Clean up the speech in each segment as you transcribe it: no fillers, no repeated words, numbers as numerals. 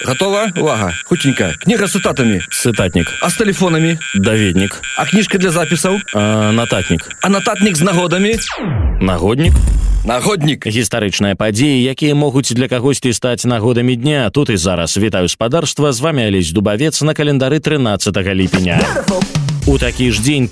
Готова? Увага. Хутенько. Книга с цитатами. Цытатнік. А с телефонами? Даведнік. А книжка для записов? Нататнік. А нотатник с нагодами? Нагоднік. Нагодник. Гістарычныя падзеі, якія могуць для кагосьці стаць нагодамі дня. Тут і зараз. Вітаю спадарства, з вами Алесь Дубавец на календары 13 ліпеня. У такі ж дзень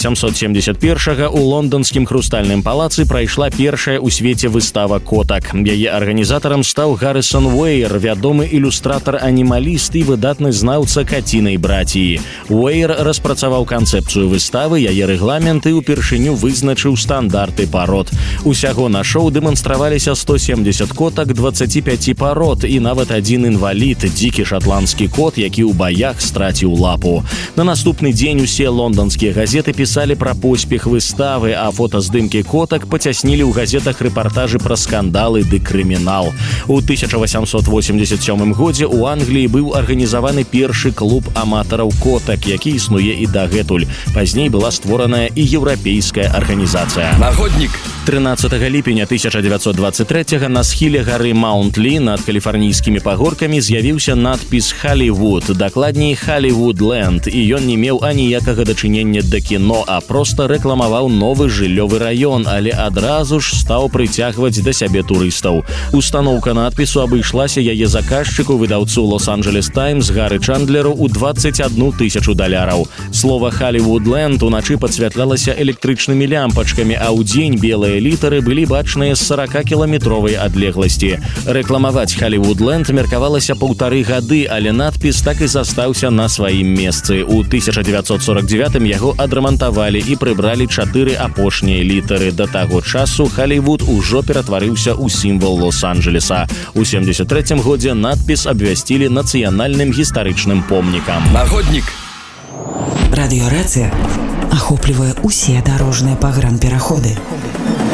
1871 у лонданскім хрустальным палацы прайшла першая ў свеце выстава котак. Яе арганізатарам стаў Гаррысон Уэйр, вядомы ілюстратар-анімаліст і выдатны знаўца кацінай браціі. Уэйр распрацаваў канцэпцыю выставы, яе рэгламент і ўпершыню вызначыў стандарты парод. Усяго на шоу дэманстраваліся 170 котак 25 парод і нават адзін інвалід, дзікі шатландскі кот, які ў баях страціў лапу. На наступны дзень усе лонданскія газеты пісалі пра поспех выставы, а фотаздымкі котак пацяснілі ў газетах рэпартажы пра скандалы ды крымінал. У 1887 годзе ў Англіі быў арганізаваны першы клуб аматараў котак, які існуе і дагэтуль. Пазней была створаная і еўрапейская арганізацыя. Нагодник. 13 ліпеня 1923 на схіле гары Маунт-Лі над каліфарнійскімі пагоркамі з'явіўся надпіс «Халівуд», дакладней «Халівуд-ленд», і ён не меў аніякага дачынення да кіно, а проста рэкламаваў новы жыллёвы раён, але адразу ж стаў прыцягваць да сябе турыстаў. Устаноўка надпісу абышлася яе заказчыку, выдаўцу «Лос-Анджелес Таймс» Гары Чандлеру ў $21 000. Слова «Халівуд-ленд» уначы падсвятлялася электрычнымі лямпачкамі, а ў дзень белыя літары былі бачныя з 40-кіламетровай адлегласці. Рэкламаваць «Халівуд-ленд» меркавалася 1,5 гады, але надпіс так і застаўся на сваім месцы. У 1949 яго адрамантавалі і прыбралі 4 апошнія літары. Да таго часу Халівуд ужо ператварыўся ў сімвал Лос-Анджелеса. У 1973 годзе надпіс абвясцілі нацыянальным гістарычным помнікам. Нагодник. Радыёрацыя ахоплівае ўсе дарожныя пагранпераходы.